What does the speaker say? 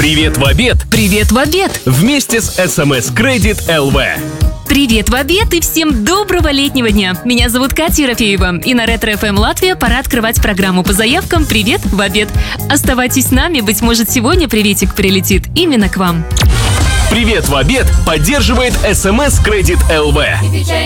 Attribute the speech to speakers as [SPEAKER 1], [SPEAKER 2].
[SPEAKER 1] Привет в обед!
[SPEAKER 2] Привет в обед!
[SPEAKER 1] Вместе с СМС Кредит ЛВ.
[SPEAKER 2] Привет в обед и всем доброго летнего дня! Меня зовут Катя Ерофеева, и на Ретро ФМ Латвия пора открывать программу по заявкам «Привет в обед». Оставайтесь с нами, быть может, сегодня приветик прилетит именно к вам.
[SPEAKER 1] Привет в обед поддерживает СМС Кредит ЛВ.